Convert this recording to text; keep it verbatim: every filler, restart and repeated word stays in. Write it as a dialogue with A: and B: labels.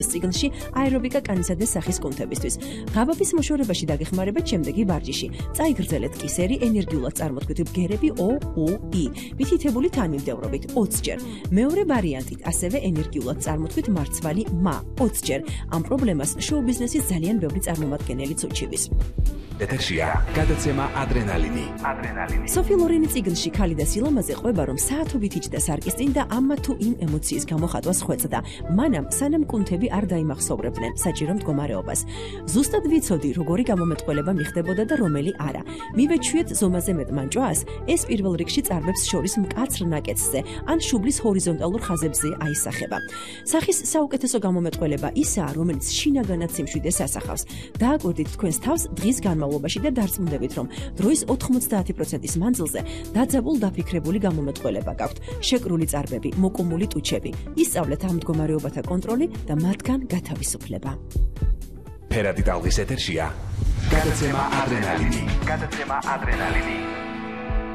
A: წიგნში აერობიკა კანისადმის სახის კუნთებისთვის. ღაბაფის მოშორებაში დაგეხმარებათ შემდეგი ვარჯიში. წაიგრძელეთ კისერი ენერგიულად წარმოქმნილი ბგერები O U I. მითითებული თანმიმდევრობით ოცჯერ. მეორე ვარიანტით ასევე ენერგიულად წარმოქმნით მარცვალი მა ოცჯერ. ამ პრობლემას შოუ-ბიზნესის ძალიან ბევრი წარმომადგენელიც უჩივის.
B: ეთერშია გადაცემა ადრენალინი.
C: ადრენალინი.
A: სოფი ლორენი წიგნში ქალი და სილამაზე ყვება, რომ საათობით იჯდა სარკის წინ და ამა თუ იმ ემოციის გამოხატვას ხვეწდა. მანამ სანამ კუნთები არ დაიმახსოვრებდნენ საჭირო მდგომარეობას. ზუსტად ვიცოდი, როგორი გამომეტყველება მიხდებოდა და რომელი არა. მივეჩვიეთ ზომაზე მეტ მანჭვას, ეს პირველ რიგში წარბებს შორის მკაცრ ნაკეთზე, ან შუბლის ჰორიზონტალურ ხაზებზე აისახება. სახის საუკეთესო გამომეტყველება ისაა, რომელიც შინაგანად სიმშვიდეს ასახავს. დააკვირდით თქვენს თავს დღის განმავლობაში და დარწმუნდებით, რომ დროის ოთხმოცდაათი პროცენტის მანძილზე დაძაბულ დაფიქრებული გამომეტყველება გაქვთ. შეკრული წარბები, მოკუმული ტუჩები. ისწავლეთ ამ მდგომარეობათა კონტროლი და მათგან გათავისუფლება.
B: ფერადი ტალღის ეთერშია გადაცემა ადრენალინი.
C: გადაცემა ადრენალინი.